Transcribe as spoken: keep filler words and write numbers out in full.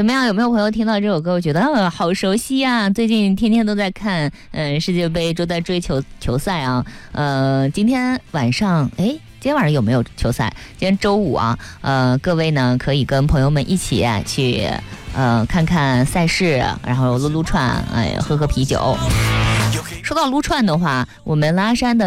怎么样？有没有朋友听到这首歌，我觉得、呃、好熟悉呀、啊？最近天天都在看，嗯、呃，世界杯都在追球球赛啊。呃，今天晚上，哎，今天晚上有没有球赛？今天周五啊，呃，各位呢可以跟朋友们一起去，呃，看看赛事，然后撸撸串，哎，喝喝啤酒。说到撸串的话，我们拉山的